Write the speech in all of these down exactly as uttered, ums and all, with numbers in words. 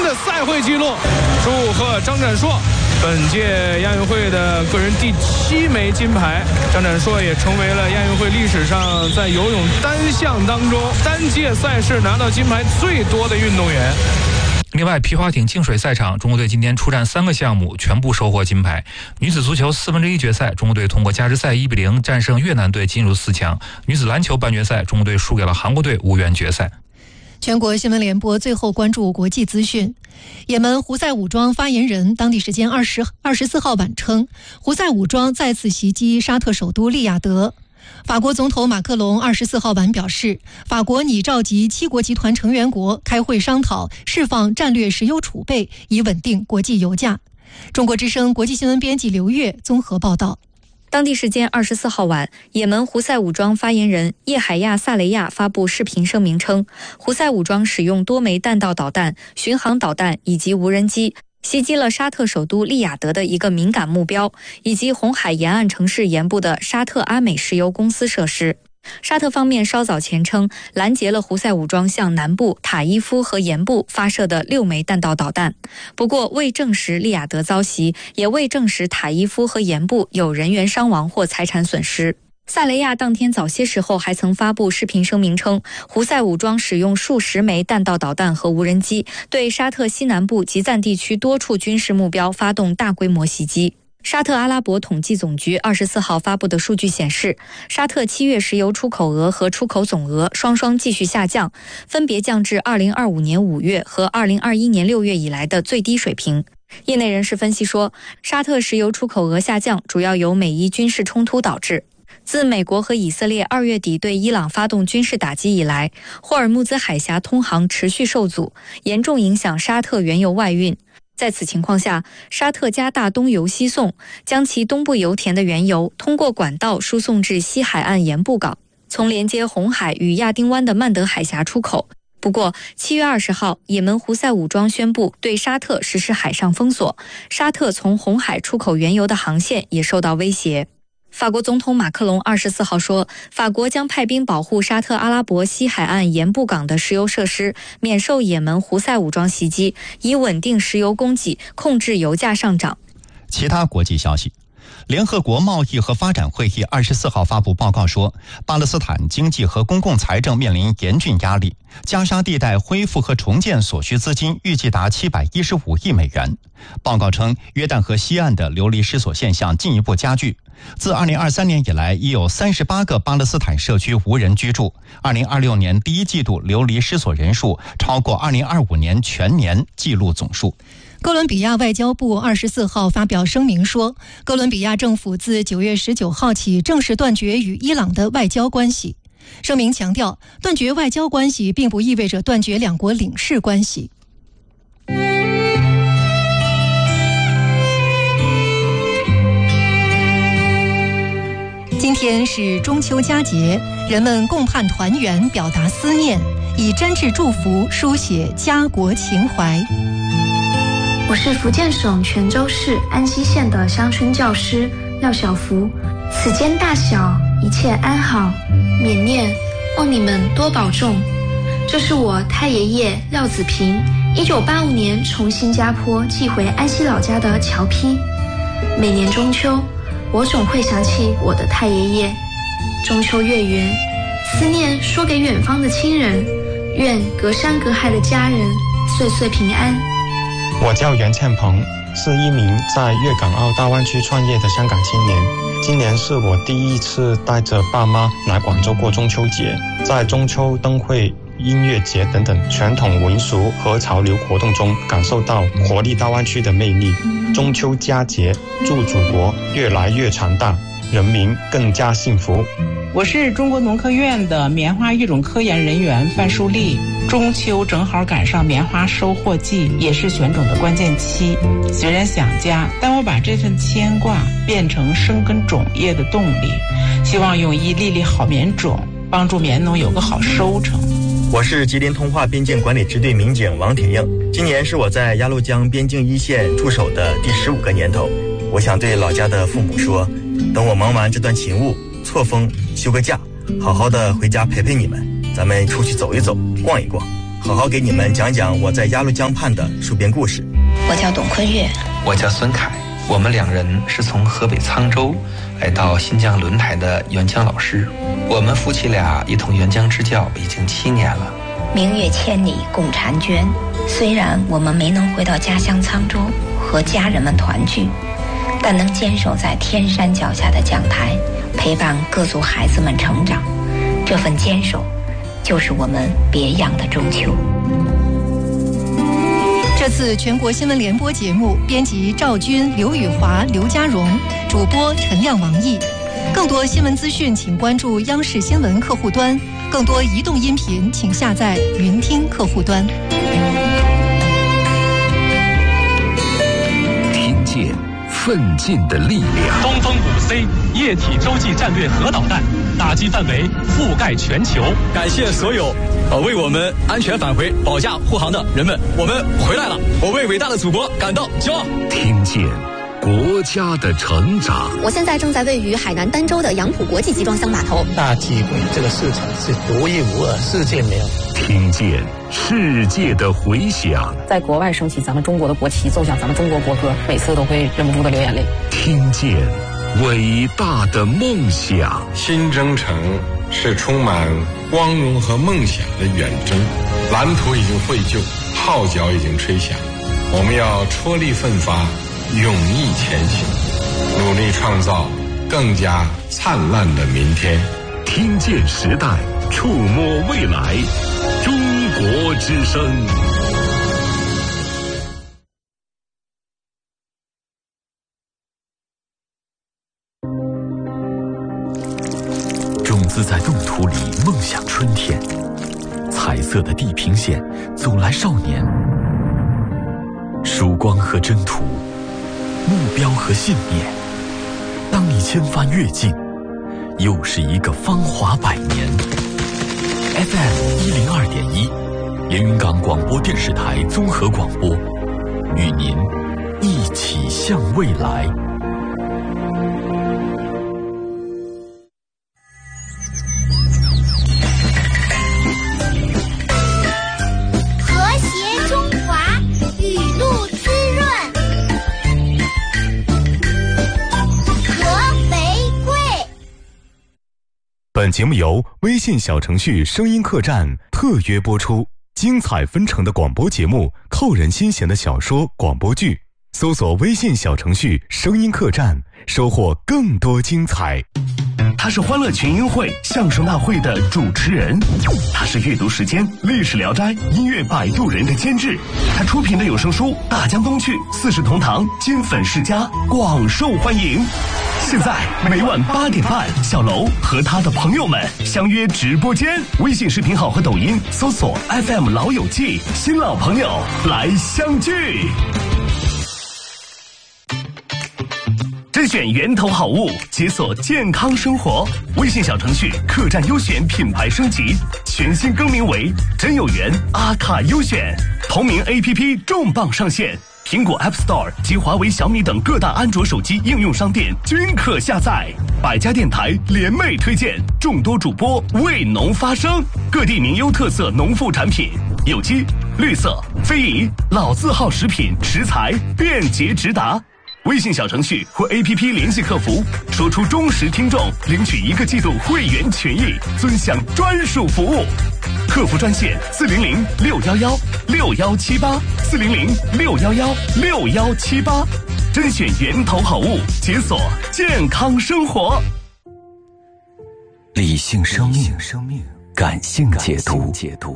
的赛会纪录。祝贺张展硕本届亚运会的个人第七枚金牌，张展硕也成为了亚运会历史上在游泳单项当中单届赛事拿到金牌最多的运动员。 另外，皮划艇净水赛场，中国队今天出战三个项目，全部收获金牌。女子足球四分之一决赛，中国队通过加时赛一比零战胜越南队，进入四强。女子篮球半决赛，中国队输给了韩国队，无缘决赛。 全国新闻联播最后关注国际资讯。也门胡塞武装发言人当地时间二十二十四号晚称，胡塞武装再次袭击沙特首都利雅得。法国总统马克龙二十四号晚表示，法国拟召集七国集团成员国开会商讨释放战略石油储备，以稳定国际油价。中国之声国际新闻编辑刘月综合报道。 当地时间二十四号晚，也门胡塞武装发言人叶海亚·萨雷亚发布视频声明称，胡塞武装使用多枚弹道导弹、巡航导弹以及无人机袭击了沙特首都利雅得的一个敏感目标，以及红海沿岸城市沿部的沙特阿美石油公司设施。沙特方面稍早前称，拦截了胡塞武装向南部塔伊夫和沿部发射的六枚弹道导弹，不过未证实利雅得遭袭，也未证实塔伊夫和沿部有人员伤亡或财产损失。萨雷亚当天早些时候还曾发布视频声明称，胡塞武装使用数十枚弹道导弹和无人机，对沙特西南部集赞地区多处军事目标发动大规模袭击。沙特阿拉伯统计总局二十四号发布的数据显示，沙特七月石油出口额和出口总额双双继续下降，分别降至二零二五年五月和二零二一年六月以来的最低水平。业内人士分析说，沙特石油出口额下降主要由美伊军事冲突导致。自美国和以色列二月底对伊朗发动军事打击以来，霍尔木兹海峡通航持续受阻，严重影响沙特原油外运。在此情况下，沙特加大东油西送，将其东部油田的原油通过管道输送至西海岸沿布港，从连接红海与亚丁湾的曼德海峡出口。不过七月二十号，也门胡塞武装宣布对沙特实施海上封锁，沙特从红海出口原油的航线也受到威胁。法国总统马克龙二十四号说，法国将派兵保护沙特阿拉伯西海岸沿布港的石油设施，免受也门胡塞武装袭击，以稳定石油供给，控制油价上涨。 其他国际消息，联合国贸易和发展会议二十四号发布报告说，巴勒斯坦经济和公共财政面临严峻压力，加沙地带恢复和重建所需资金预计达七百一十五亿美元。报告称，约旦河西岸的流离失所现象进一步加剧。自二零二三年以来，已有三十八个巴勒斯坦社区无人居住。二零二六年第一季度流离失所人数超过二零二五年全年纪录总数。 哥伦比亚外交部二十四号发表声明说，哥伦比亚政府自九月十九号起正式断绝与伊朗的外交关系。声明强调，断绝外交关系并不意味着断绝两国领事关系。今天是中秋佳节，人们共盼团圆，表达思念，以真挚祝福书写家国情怀。 我是福建省泉州市安溪县的乡村教师廖小福，此间大小一切安好，缅念，望你们多保重。这是我太爷爷廖子平一九八五年从新加坡寄回安溪老家的侨批。每年中秋，我总会想起我的太爷爷。中秋月圆，思念说给远方的亲人，愿隔山隔海的家人岁岁平安。 我叫袁倩鹏，是一名在粤港澳大湾区创业的香港青年。今年是我第一次带着爸妈来广州过中秋节，在中秋灯会、音乐节等等传统民俗和潮流活动中，感受到活力大湾区的魅力。中秋佳节，祝祖国越来越强大，人民更加幸福。 我是中国农科院的棉花育种科研人员范淑丽。中秋正好赶上棉花收获季，也是选种的关键期。虽然想家，但我把这份牵挂变成生根种业的动力，希望用一粒粒好棉种，帮助棉农有个好收成。 我是吉林通化边境管理支队民警王铁映，今年是我在鸭绿江边境一线驻守的第十五个年头。我想对老家的父母说，等我忙完这段勤务，错峰休个假，好好的回家陪陪你们，咱们出去走一走，逛一逛。 好好给你们讲讲我在鸭绿江畔的戍边故事。 我叫董坤月， 我叫孙凯，我们两人是从河北沧州来到新疆轮台的援疆老师，我们夫妻俩一同援疆支教已经七年了。 明月千里共婵娟，虽然我们没能回到家乡沧州和家人们团聚，但能坚守在天山脚下的讲台，陪伴各族孩子们成长，这份坚守就是我们别样的中秋。 这次全国新闻联播节目，编辑赵军、刘宇华、刘家荣，主播陈亮、王毅。更多新闻资讯，请关注央视新闻客户端；更多移动音频，请下载云听客户端。 听见奋进的力量。 东风五 C 液体洲际战略核导弹打击范围覆盖全球。 感谢所有呃为我们安全返回保驾护航的人们，我们回来了，我为伟大的祖国感到骄傲。 听见国家的成长。 我现在正在位于海南儋州的杨浦国际集装箱码头。 大机会，这个市场是独一无二，世界没有。 听见世界的回响。 在国外升起咱们中国的国旗，奏响咱们中国国歌，每次都会忍不住的流眼泪。 听见伟大的梦想。 新征程是充满光荣和梦想的远征，蓝图已经绘就，号角已经吹响，我们要踔厉奋发，勇毅前行，努力创造更加灿烂的明天。 听见时代，触摸未来，中国之声。种子在冻土里梦想春天，彩色的地平线走来少年，曙光和征途，目标和信念。当你千帆越尽，又是一个芳华百年。F M 一零二点一，连云港广播电视台综合广播，与您一起向未来。 和谐中华，雨露滋润。和玫瑰。 本节目由微信小程序声音客栈特约播出，精彩纷呈的广播节目，扣人心弦的小说、广播剧，搜索微信小程序声音客栈，收获更多精彩。 他是欢乐群英会相声大会的主持人，他是阅读时间历史聊斋音乐摆渡人的监制，他出品的有声书《大江东去》《四世同堂》《金粉世家》广受欢迎。现在每晚八点半，小楼和他的朋友们相约直播间，微信视频号和抖音搜索 F M 老友记，新老朋友来相聚。甄选源头好物，解锁健康生活。微信小程序客栈优选品牌升级，全新更名为真有缘阿卡优选。同名 A P P 重磅上线，苹果 App Store 及华为、小米等各大安卓手机应用商店均可下载。百家电台联袂推荐，众多主播为农发声，各地名优特色农副产品，有机、绿色、非遗、老字号食品食材便捷直达。微信小程序或 A P P 联系客服，说出忠实听众，领取一个季度会员权益，尊享专属服务。客服专线四零零六幺幺六幺七八四零零六幺幺六幺七八，甄选源头好物，解锁健康生活。 理性生命，感性解读。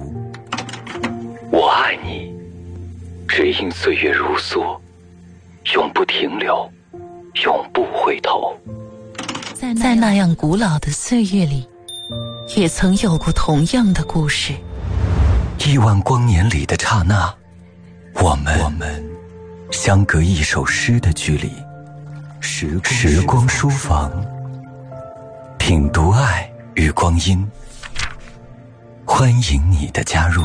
我爱你，只因岁月如梭，永不停留，永不回头。 在那样古老的岁月里，也曾有过同样的故事。 亿万光年里的刹那，我们我们相隔一首诗的距离。时光时光书房，品读爱与光阴，欢迎你的加入。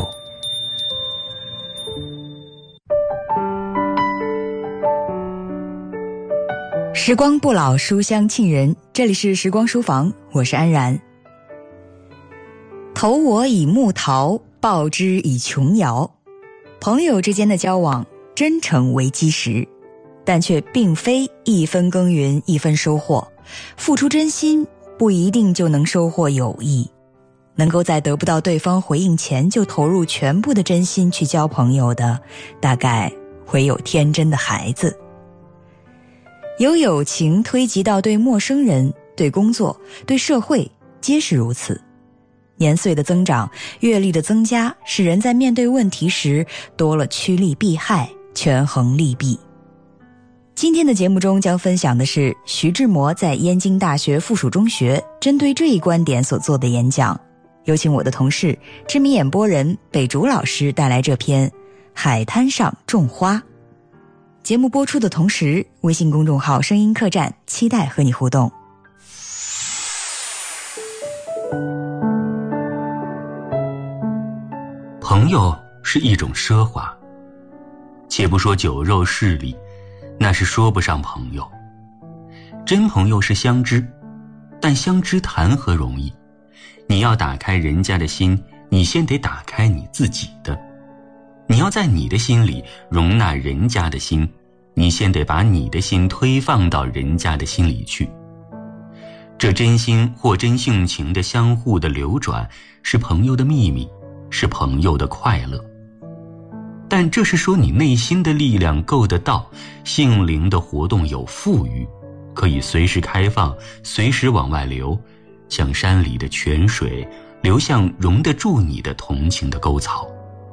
时光不老，书香沁人。这里是时光书房，我是安然。投我以木桃， 报之以琼瑶。朋友之间的交往，真诚为基石，但却并非一分耕耘一分收获。付出真心不一定就能收获友谊。能够在得不到对方回应前就投入全部的真心去交朋友的，大概唯有天真的孩子。有友情推及到对陌生人、对工作、对社会，皆是如此。年岁的增长，阅历的增加，使人在面对问题时多了趋利避害，权衡利弊。今天的节目中将分享的是徐志摩在燕京大学附属中学针对这一观点所做的演讲。有请我的同事知名演播人北竹老师带来这篇《海滩上种花》。节目播出的同时，微信公众号声音客栈期待和你互动。 朋友是一种奢华，且不说酒肉势力，那是说不上朋友。真朋友是相知，但相知谈何容易？你要打开人家的心，你先得打开你自己的。你要在你的心里容纳人家的心，你先得把你的心推放到人家的心里去。这真心或真性情的相互的流转，是朋友的秘密，是朋友的快乐。但这是说你内心的力量够得到，性灵的活动有富裕，可以随时开放，随时往外流，像山里的泉水流向容得住你的同情的沟槽。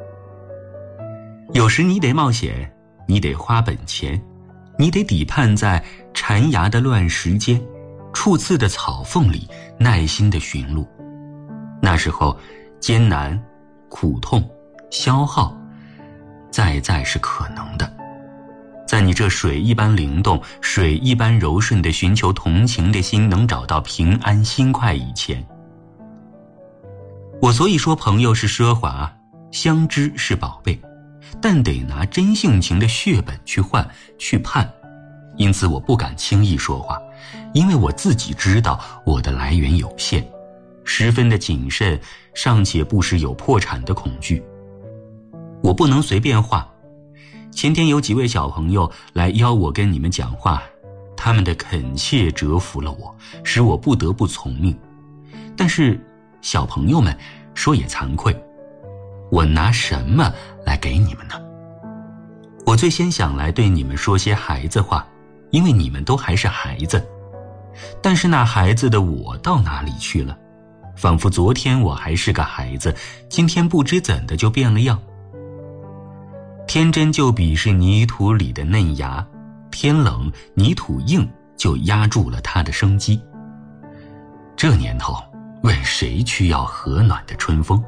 有时你得冒险，你得花本钱，你得抵盼在缠牙的乱石间，触刺的草缝里耐心地寻路。那时候艰难、苦痛、消耗再再是可能的。在你这水一般灵动、水一般柔顺的寻求同情的心能找到平安心快以前，我所以说朋友是奢华，相知是宝贝，但得拿真性情的血本去换去判。因此我不敢轻易说话，因为我自己知道我的来源有限，十分的谨慎，尚且不时有破产的恐惧。我不能随便话。前天有几位小朋友来邀我跟你们讲话，他们的恳切折服了我，使我不得不从命。但是小朋友们说也惭愧，我拿什么来给你们呢？我最先想来对你们说些孩子话，因为你们都还是孩子。但是那孩子的我到哪里去了？仿佛昨天我还是个孩子，今天不知怎的就变了样。天真就比是泥土里的嫩芽，天冷泥土硬就压住了它的生机。这年头问谁去要和暖的春风？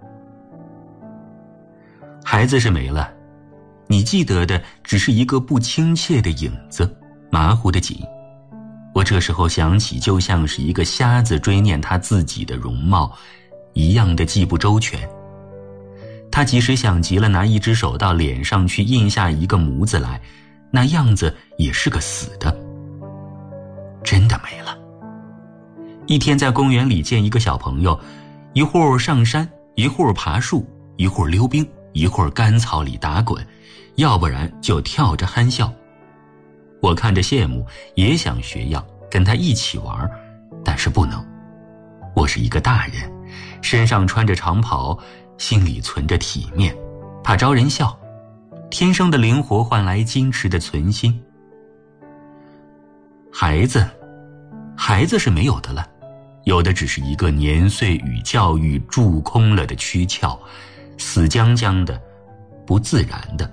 孩子是没了，你记得的只是一个不亲切的影子，麻糊的紧。我这时候想起，就像是一个瞎子追念他自己的容貌一样的记不周全。他即使想极了拿一只手到脸上去印下一个模子来，那样子也是个死的，真的没了。一天在公园里见一个小朋友，一会儿上山，一会儿爬树，一会儿溜冰，一会儿干草里打滚，要不然就跳着憨笑。我看着羡慕，也想学样跟他一起玩，但是不能。我是一个大人，身上穿着长袍，心里存着体面，怕招人笑，天生的灵活换来矜持的存心。孩子孩子是没有的了，有的只是一个年岁与教育蛀空了的躯壳，死僵僵的，不自然的。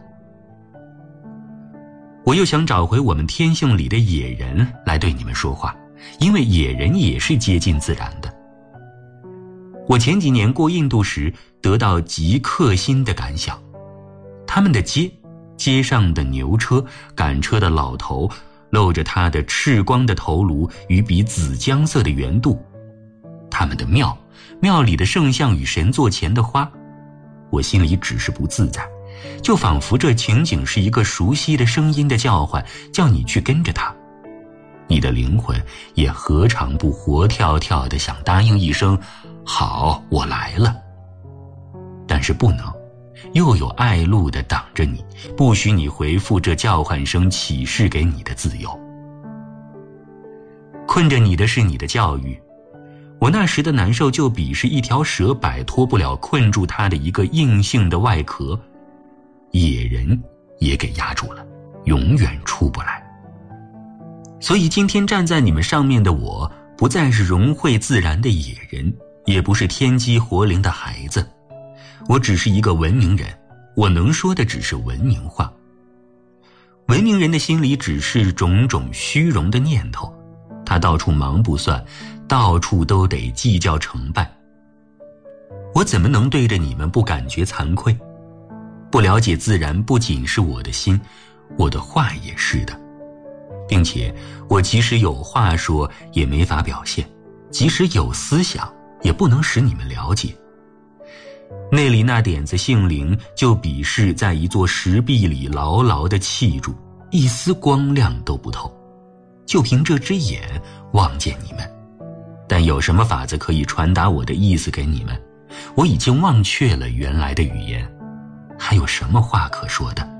我又想找回我们天性里的野人来对你们说话，因为野人也是接近自然的。我前几年过印度时得到极刻心的感想，他们的街，街上的牛车，赶车的老头，露着他的赤光的头颅与比紫姜色的圆肚，他们的庙，庙里的圣像与神座前的花，我心里只是不自在，就仿佛这情景是一个熟悉的声音的叫唤，叫你去跟着他。你的灵魂也何尝不活跳跳地想答应一声好，我来了。但但是不能，又有爱路的挡着你，不许你回复这叫唤声启示给你的自由。困着你的是你的教育，我那时的难受就比是一条蛇摆脱不了困住它的一个硬性的外壳，野人也给压住了，永远出不来。所以今天站在你们上面的我，不再是融汇自然的野人，也不是天机活灵的孩子，我只是一个文明人，我能说的只是文明话。文明人的心里只是种种虚荣的念头，他到处忙不算，到处都得计较成败。我怎么能对着你们不感觉惭愧？不了解自然不仅是我的心，我的话也是的，并且我即使有话说也没法表现，即使有思想也不能使你们了解。内里那点子性灵就比是在一座石壁里牢牢地砌住，一丝光亮都不透，就凭这只眼望见你们。但有什么法子可以传达我的意思给你们？我已经忘却了原来的语言，还有什么话可说的？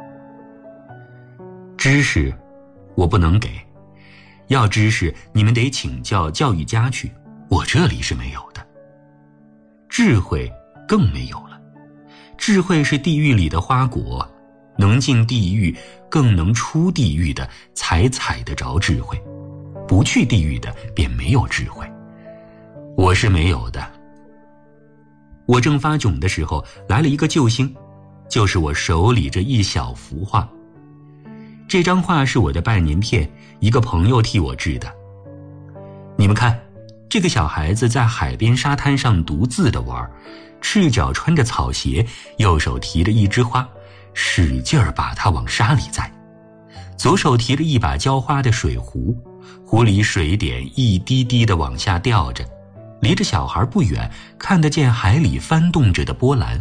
知识我不能给，要知识你们得请教教育家去，我这里是没有的。智慧更没有了，智慧是地狱里的花果，能进地狱更能出地狱的才采得着智慧，不去地狱的便没有智慧，我是没有的。我正发窘的时候，来了一个救星，就是我手里这一小幅画。这张画是我的拜年片，一个朋友替我制的。你们看，这个小孩子在海边沙滩上独自的玩，赤脚穿着草鞋，右手提着一枝花，使劲儿把它往沙里栽，左手提着一把浇花的水壶，壶里水点一滴滴地往下掉着，离着小孩不远，看得见海里翻动着的波澜。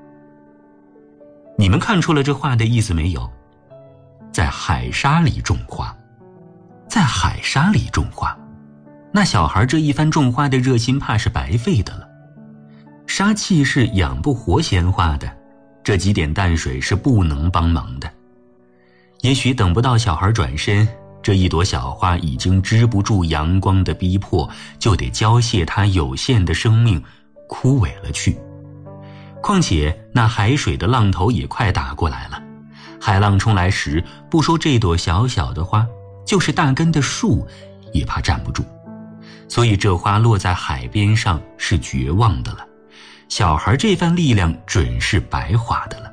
你们看出了这话的意思没有？在海沙里种花，在海沙里种花，那小孩这一番种花的热心怕是白费的了。沙气是养不活鲜花的，这几点淡水是不能帮忙的。也许等不到小孩转身，这一朵小花已经支不住阳光的逼迫，就得交卸它有限的生命，枯萎了去。况且那海水的浪头也快打过来了，海浪冲来时，不说这朵小小的花，就是大根的树也怕站不住。所以这花落在海边上是绝望的了，小孩这番力量准是白花的了。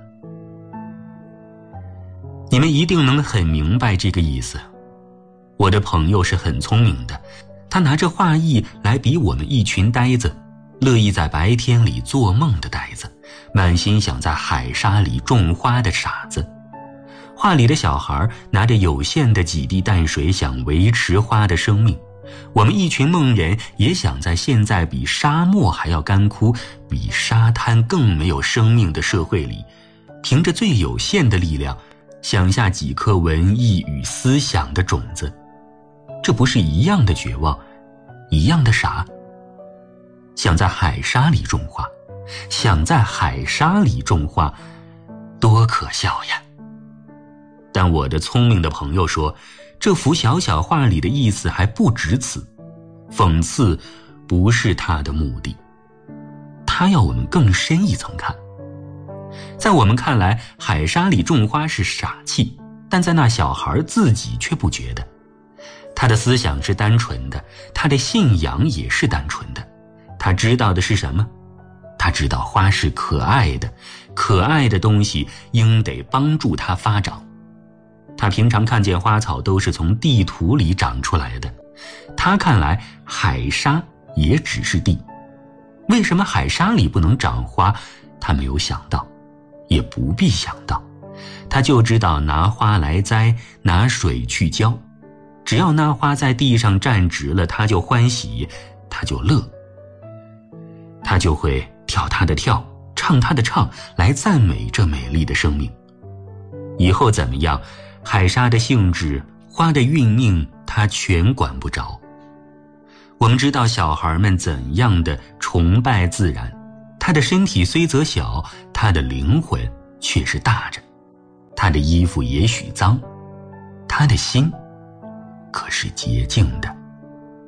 你们一定能很明白这个意思。我的朋友是很聪明的，他拿着画意来比我们一群呆子，乐意在白天里做梦的呆子，满心想在海沙里种花的傻子。画里的小孩拿着有限的几滴淡水，想维持花的生命。我们一群梦人也想在现在比沙漠还要干枯，比沙滩更没有生命的社会里，凭着最有限的力量，想下几颗文艺与思想的种子。这不是一样的绝望，一样的傻？想在海沙里种花，想在海沙里种花，多可笑呀！但我的聪明的朋友说，这幅小小画里的意思还不止此，讽刺不是他的目的，他要我们更深一层看。在我们看来，海沙里种花是傻气，但在那小孩自己却不觉得。他的思想是单纯的，他的信仰也是单纯的。他知道的是什么？他知道花是可爱的，可爱的东西应得帮助它发长。他平常看见花草都是从地土里长出来的，他看来海沙也只是地。为什么海沙里不能长花？他没有想到，也不必想到。他就知道拿花来栽，拿水去浇。只要那花在地上站直了，他就欢喜，他就乐，他就会跳他的跳，唱他的唱，来赞美这美丽的生命。以后怎么样，海沙的性质，花的运命，他全管不着。我们知道小孩们怎样的崇拜自然，他他的身体虽则小，他的灵魂却是大着。他的衣服也许脏，他的心可是洁净的。